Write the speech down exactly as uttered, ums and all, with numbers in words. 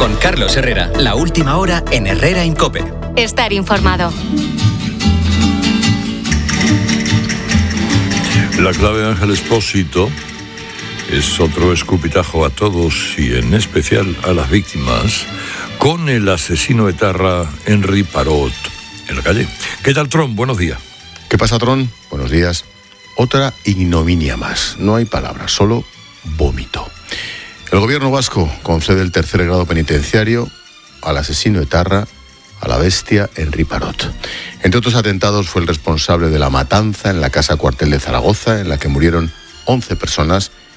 Con Carlos Herrera, la última hora en Herrera en COPE. Estar informado. La clave de Ángel Expósito es otro escupitajo a todos y en especial a las víctimas con el asesino etarra Henry Parot en la calle. ¿Qué tal, Tron? Buenos días. ¿Qué pasa, Tron? Buenos días. Otra ignominia más. No hay palabras, solo vómito. El gobierno vasco concede el tercer grado penitenciario al asesino etarra, a la bestia Henry Parot. Entre otros atentados fue el responsable de la matanza en la casa cuartel de Zaragoza, en la que murieron once personas